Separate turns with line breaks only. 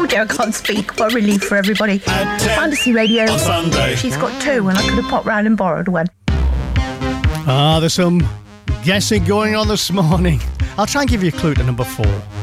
dear, I can't speak. What a relief for everybody. Fantasy Radio.
On Sunday.
She's got two, and I could have popped round and borrowed one.
There's some guessing going on this morning. I'll try and give you a clue to number 4.